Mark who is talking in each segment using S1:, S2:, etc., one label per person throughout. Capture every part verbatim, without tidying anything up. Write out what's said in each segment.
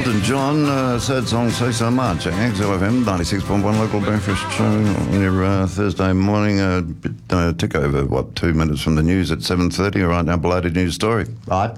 S1: Elton John, uh, third song, Say So Much. X L F M, ninety-six point one local breakfast show on your uh, Thursday morning. A uh, bit, uh, tick over, what, two minutes from the news at seven thirty. All right, now, belated news story.
S2: Right.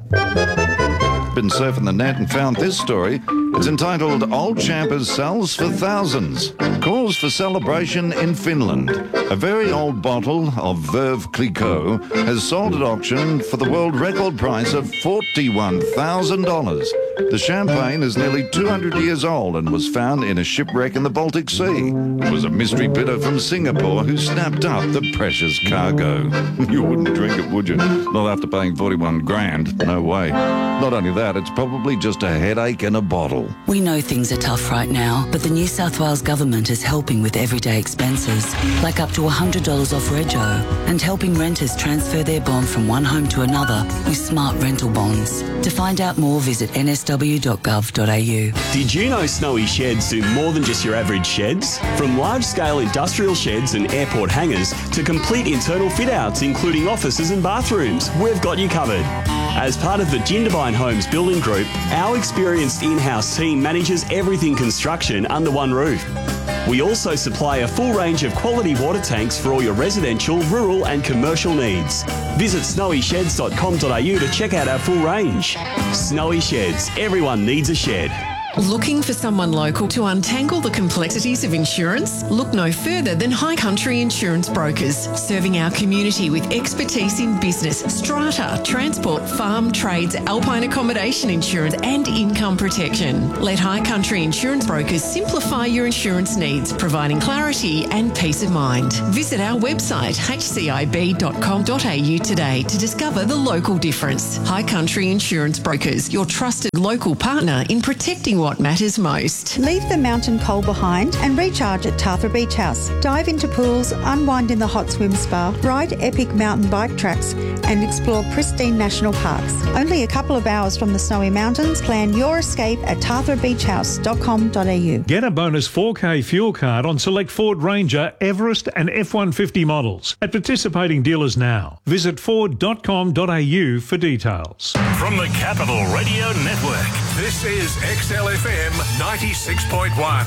S1: Been surfing the net and found this story. It's entitled Old Champers Sells for Thousands. Cause for celebration in Finland. A very old bottle of Veuve Clicquot has sold at auction for the world record price of forty-one thousand dollars. The champagne is nearly two hundred years old and was found in a shipwreck in the Baltic Sea. It was a mystery bidder from Singapore who snapped up the precious cargo. You wouldn't drink it, would you? Not after paying forty-one grand. No way. Not only that, it's probably just a headache and a bottle.
S3: We know things are tough right now, but the New South Wales Government is helping with everyday expenses, like up to one hundred dollars off rego, and helping renters transfer their bond from one home to another with smart rental bonds. To find out more, visit n s w dot gov dot a u.
S4: Did you know Snowy Sheds do more than just your average sheds? From large-scale industrial sheds and airport hangars to complete internal fit-outs, including offices and bathrooms, we've got you covered. As part of the Jindabyne Homes Building Group, our experienced in-house team manages everything construction under one roof. We also supply a full range of quality water tanks for all your residential, rural and commercial needs. Visit snowy sheds dot com dot a u to check out our full range. Snowy Sheds. Everyone needs a shed.
S5: Looking for someone local to untangle the complexities of insurance? Look no further than High Country Insurance Brokers, serving our community with expertise in business, strata, transport, farm, trades, alpine accommodation insurance and income protection. Let High Country Insurance Brokers simplify your insurance needs, providing clarity and peace of mind. Visit our website h c i b dot com dot a u today to discover the local difference. High Country Insurance Brokers, your trusted local partner in protecting what matters most.
S6: Leave the mountain coal behind and recharge at Tathra Beach House. Dive into pools, unwind in the hot swim spa, ride epic mountain bike tracks and explore pristine national parks. Only a couple of hours from the snowy mountains. Plan your escape at tathra beach house dot com dot a u.
S7: Get a bonus four K fuel card on select Ford Ranger, Everest and F one fifty models at participating dealers now. Visit ford dot com dot a u for details.
S8: From the Capital Radio Network, this is X L F M ninety-six point one.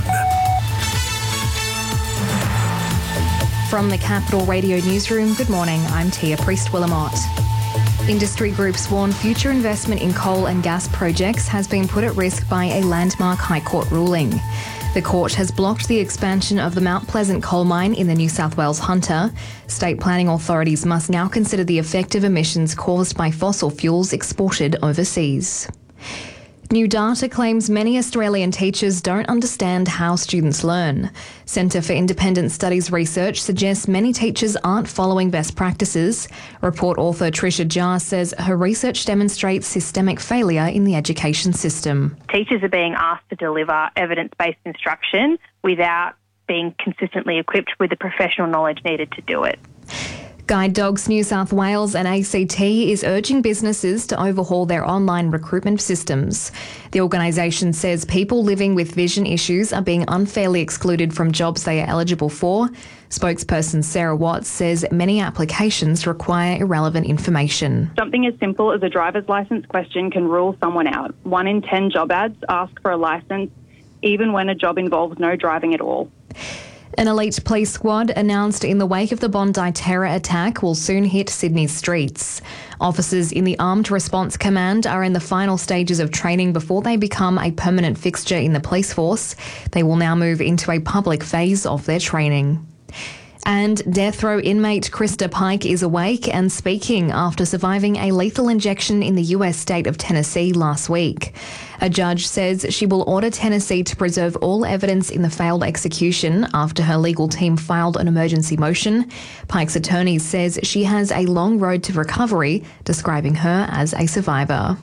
S9: From the Capital Radio Newsroom, good morning, I'm Tia Priest-Willamott. Industry groups warn future investment in coal and gas projects has been put at risk by a landmark High Court ruling. The court has blocked the expansion of the Mount Pleasant coal mine in the New South Wales Hunter. State planning authorities must now consider the effect of emissions caused by fossil fuels exported overseas. New data claims many Australian teachers don't understand how students learn. Centre for Independent Studies research suggests many teachers aren't following best practices. Report author Tricia Jar says her research demonstrates systemic failure in the education system.
S10: Teachers are being asked to deliver evidence-based instruction without being consistently equipped with the professional knowledge needed to do it.
S9: Guide Dogs New South Wales and A C T is urging businesses to overhaul their online recruitment systems. The organisation says people living with vision issues are being unfairly excluded from jobs they are eligible for. Spokesperson Sarah Watts says many applications require irrelevant information.
S11: Something as simple as a driver's licence question can rule someone out. One in ten job ads ask for a licence, even when a job involves no driving at all.
S9: An elite police squad announced in the wake of the Bondi terror attack will soon hit Sydney's streets. Officers in the Armed Response Command are in the final stages of training before they become a permanent fixture in the police force. They will now move into a public phase of their training. And death row inmate Krista Pike is awake and speaking after surviving a lethal injection in the U S state of Tennessee last week. A judge says she will order Tennessee to preserve all evidence in the failed execution after her legal team filed an emergency motion. Pike's attorney says she has a long road to recovery, describing her as a survivor.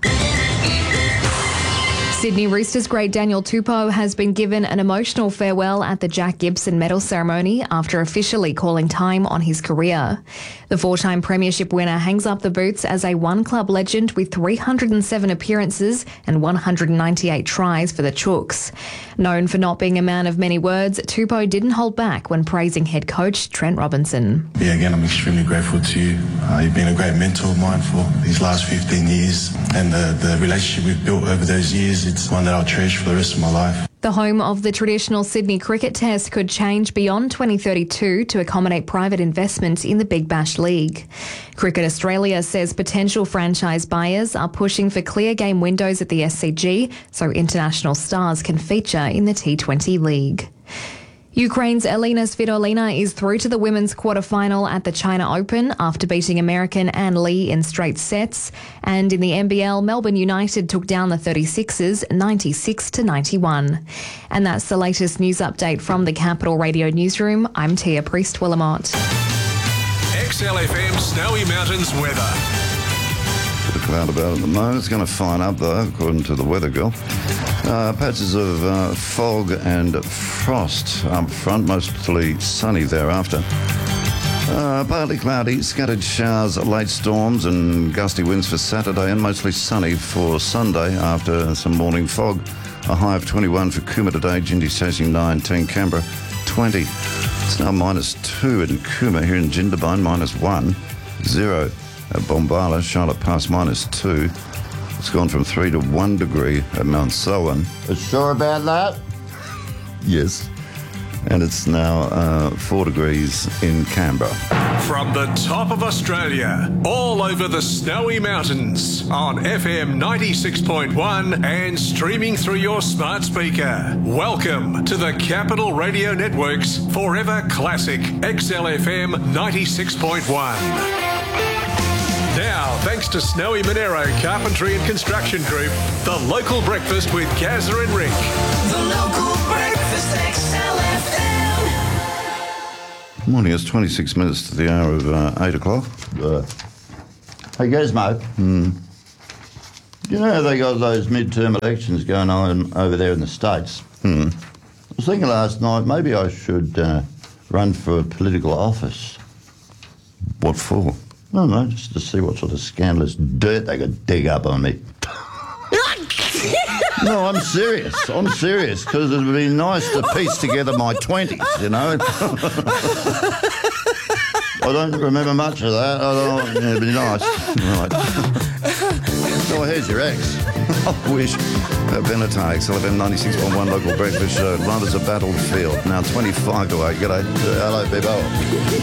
S9: Sydney Roosters great Daniel Tupou has been given an emotional farewell at the Jack Gibson Medal ceremony after officially calling time on his career. The four-time premiership winner hangs up the boots as a one-club legend with three hundred seven appearances and one hundred ninety-eight tries for the Chooks. Known for not being a man of many words, Tupou didn't hold back when praising head coach Trent Robinson.
S12: Yeah, again, I'm extremely grateful to you. Uh, you've been a great mentor of mine for these last fifteen years, and the, the relationship we've built over those years, it's one that I'll cherish for the rest of my life.
S9: The home of the traditional Sydney Cricket Test could change beyond twenty thirty-two to accommodate private investment in the Big Bash League. Cricket Australia says potential franchise buyers are pushing for clear game windows at the S C G so international stars can feature in the T twenty League. Ukraine's Elina Svitolina is through to the women's quarter-final at the China Open after beating American Ann Lee in straight sets. And in the N B L, Melbourne United took down the thirty-sixers ninety-six to ninety-one. And that's the latest news update from the Capital Radio Newsroom. I'm Tia Priest-Willamot.
S8: X L F M Snowy Mountains weather.
S1: Bit of cloud about at the moment. It's going to fine up though, according to the weather girl. Uh, patches of uh, fog and frost up front, mostly sunny thereafter. Uh, partly cloudy, scattered showers, late storms and gusty winds for Saturday, and mostly sunny for Sunday after some morning fog. A high of twenty-one for Cooma today, Jindy chasing nineteen, Canberra twenty. It's now minus two in Cooma, here in Jindabyne, minus one, zero at Bombala, Charlotte Pass minus two. It's gone from three to one degree at Mount Selwyn.
S2: Are sure about that?
S1: Yes. And it's now uh, four degrees in Canberra.
S8: From the top of Australia, all over the Snowy Mountains, on F M ninety-six point one and streaming through your smart speaker. Welcome to the Capital Radio Network's Forever Classic X L F M ninety-six point one. Now, thanks to Snowy Monero Carpentry and Construction Group, the local breakfast with Gazza and Rick.
S13: The local breakfast, X L F M.
S1: Morning, it's twenty-six minutes to the hour of uh, eight o'clock.
S2: Uh, hey, Gizmo.
S1: Hmm.
S2: Do you know they got those midterm elections going on over there in the States?
S1: Hmm.
S2: I was thinking last night maybe I should uh, run for political office.
S1: What for?
S2: No, no, just to see what sort of scandalous dirt they could dig up on me. No, I'm serious. I'm serious, because it would be nice to piece together my twenties, you know. I don't remember much of that. I don't, yeah, it'd be nice. Right. Oh, here's your ex.
S1: I wish. Uh, Benatar, X L F M ninety-six point one local breakfast show. London's a battlefield. Now twenty-five to eight. G'day.
S2: Hello, Bebo.